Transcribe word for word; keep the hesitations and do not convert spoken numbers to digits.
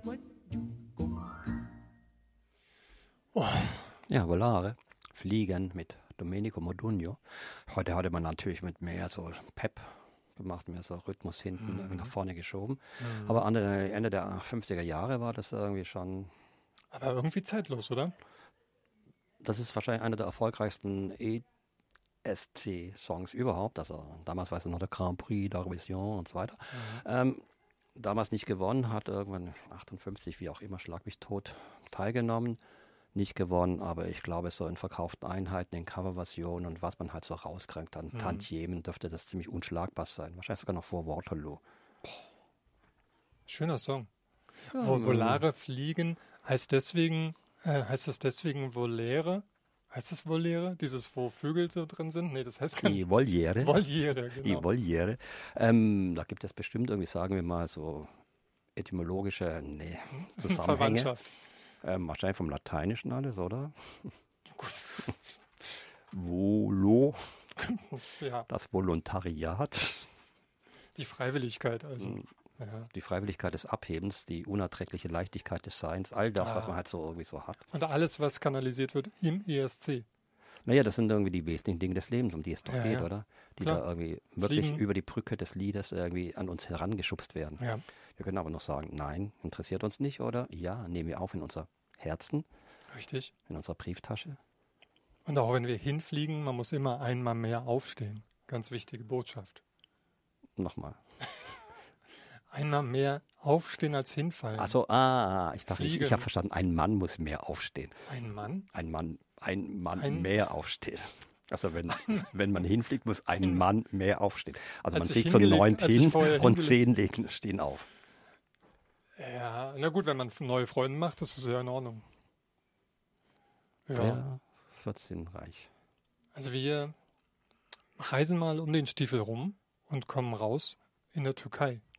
Oh. Ja, Volare, Fliegen mit Domenico Modugno. Heute hatte man natürlich mit mehr so Pep gemacht, mehr so Rhythmus hinten Mhm. nach vorne geschoben. Mhm. Aber an der, Ende der fünfziger Jahre war das irgendwie schon... Aber irgendwie zeitlos, oder? Das ist wahrscheinlich einer der erfolgreichsten E S C-Songs überhaupt. Also damals war es noch der Grand Prix d'Eurovision und so weiter. Mhm. Ähm, damals nicht gewonnen, hat irgendwann achtundfünfzig, wie auch immer, Schlag mich tot, teilgenommen. Nicht gewonnen, aber ich glaube, so in verkauften Einheiten, in Coverversionen und was man halt so rauskriegt an Mhm. Tantiemen, dürfte das ziemlich unschlagbar sein. Wahrscheinlich sogar noch vor Waterloo. Schöner Song. Ja, Vo- Volare fliegen heißt deswegen, äh, heißt das deswegen Voliere? Heißt das Voliere? Dieses, wo Vögel so drin sind? Nee, das heißt gar Die nicht. Voliere. Voliere, Die genau. Voliere. Ähm, da gibt es bestimmt irgendwie, sagen wir mal, so etymologische nee, Zusammenhänge. Verwandtschaft. Ähm, wahrscheinlich vom Lateinischen alles, oder? Volo, Ja, das Volontariat, die Freiwilligkeit also. Mhm. Ja. die Freiwilligkeit des Abhebens, die unerträgliche Leichtigkeit des Seins, all das, was Ah. man halt so irgendwie so hat. Und alles, was kanalisiert wird im E S C. Naja, das sind irgendwie die wesentlichen Dinge des Lebens, um die es doch Ja, geht, ja. oder? Die Klar. da irgendwie wirklich Fliegen. über die Brücke des Liedes irgendwie an uns herangeschubst werden. Ja. Wir können aber noch sagen, nein, interessiert uns nicht, oder? Ja, nehmen wir auf in unser Herzen, Richtig. in unserer Brieftasche. Und auch wenn wir hinfliegen, man muss immer einmal mehr aufstehen. Ganz wichtige Botschaft. Nochmal. Einmal mehr aufstehen als hinfallen. Ach so, ah, ich dachte, ich, Fliegen. ich habe verstanden, ein Mann muss mehr aufstehen. Ein Mann? Ein Mann, ein Mann Ein- mehr aufstehen. Also wenn, wenn man hinfliegt, muss ein Mann mehr aufstehen. Also Als man ich fliegt so neun hingelegt- als ich hin vorher und hingelegt- zehn legen, stehen auf. Ja, na gut, wenn man neue Freunde macht, das ist ja in Ordnung. Ja. Ja, das wird sinnreich. Also wir reisen mal um den Stiefel rum und kommen raus in der Türkei.